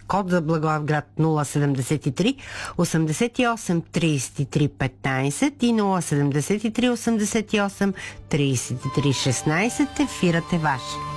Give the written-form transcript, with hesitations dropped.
код за Благоевград 073 88 33 15 и 073 88 33 16. Ефирът е ваш.